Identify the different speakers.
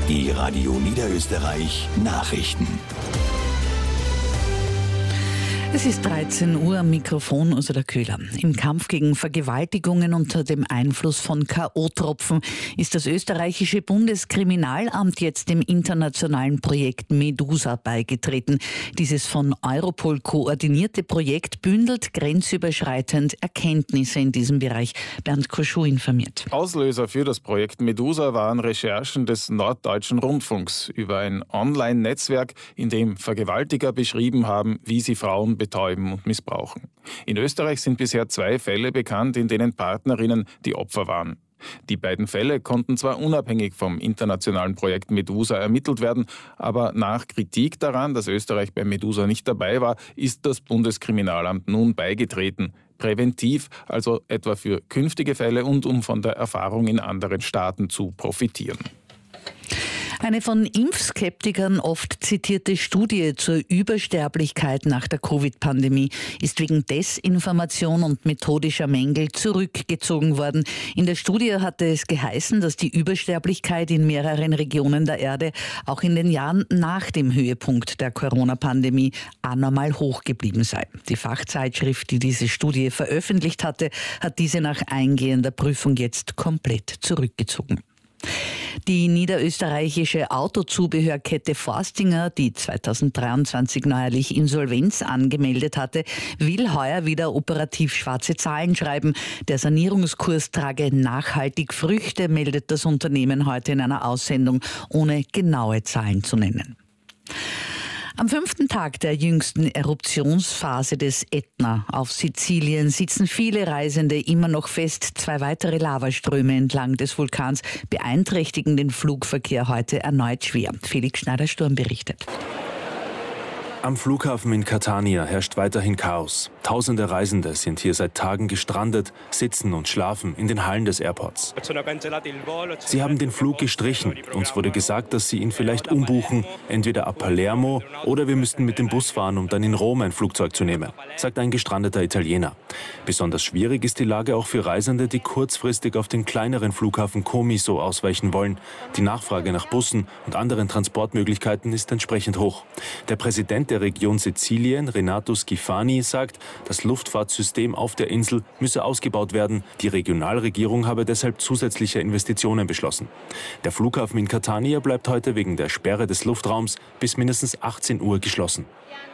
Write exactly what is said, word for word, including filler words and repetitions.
Speaker 1: Die Radio Niederösterreich Nachrichten.
Speaker 2: Es ist dreizehn Uhr, am Mikrofon Ursula Köhler. Im Kampf gegen Vergewaltigungen unter dem Einfluss von K O-Tropfen ist das österreichische Bundeskriminalamt jetzt dem internationalen Projekt Medusa beigetreten. Dieses von Europol koordinierte Projekt bündelt grenzüberschreitend Erkenntnisse in diesem Bereich. Bernd Koschuh informiert.
Speaker 3: Auslöser für das Projekt Medusa waren Recherchen des Norddeutschen Rundfunks über ein Online-Netzwerk, in dem Vergewaltiger beschrieben haben, wie sie Frauen betäuben und missbrauchen. In Österreich sind bisher zwei Fälle bekannt, in denen Partnerinnen die Opfer waren. Die beiden Fälle konnten zwar unabhängig vom internationalen Projekt Medusa ermittelt werden, aber nach Kritik daran, dass Österreich bei Medusa nicht dabei war, ist das Bundeskriminalamt nun beigetreten. Präventiv, also etwa für künftige Fälle und um von der Erfahrung in anderen Staaten zu profitieren.
Speaker 2: Eine von Impfskeptikern oft zitierte Studie zur Übersterblichkeit nach der Covid-Pandemie ist wegen Desinformation und methodischer Mängel zurückgezogen worden. In der Studie hatte es geheißen, dass die Übersterblichkeit in mehreren Regionen der Erde auch in den Jahren nach dem Höhepunkt der Corona-Pandemie anormal hoch geblieben sei. Die Fachzeitschrift, die diese Studie veröffentlicht hatte, hat diese nach eingehender Prüfung jetzt komplett zurückgezogen. Die niederösterreichische Autozubehörkette Forstinger, die zweitausenddreiundzwanzig neuerlich Insolvenz angemeldet hatte, will heuer wieder operativ schwarze Zahlen schreiben. Der Sanierungskurs trage nachhaltig Früchte, meldet das Unternehmen heute in einer Aussendung, ohne genaue Zahlen zu nennen. Am fünften Tag der jüngsten Eruptionsphase des Ätna auf Sizilien sitzen viele Reisende immer noch fest. Zwei weitere Lavaströme entlang des Vulkans beeinträchtigen den Flugverkehr heute erneut schwer. Felix Schneider-Sturm berichtet.
Speaker 4: Am Flughafen in Catania herrscht weiterhin Chaos. Tausende Reisende sind hier seit Tagen gestrandet, sitzen und schlafen in den Hallen des Airports. Sie haben den Flug gestrichen. Uns wurde gesagt, dass sie ihn vielleicht umbuchen, entweder ab Palermo oder wir müssten mit dem Bus fahren, um dann in Rom ein Flugzeug zu nehmen, sagt ein gestrandeter Italiener. Besonders schwierig ist die Lage auch für Reisende, die kurzfristig auf den kleineren Flughafen Comiso ausweichen wollen. Die Nachfrage nach Bussen und anderen Transportmöglichkeiten ist entsprechend hoch. Der Präsident der Region Sizilien, Renato Schifani, sagt, das Luftfahrtsystem auf der Insel müsse ausgebaut werden. Die Regionalregierung habe deshalb zusätzliche Investitionen beschlossen. Der Flughafen in Catania bleibt heute wegen der Sperre des Luftraums bis mindestens achtzehn Uhr geschlossen.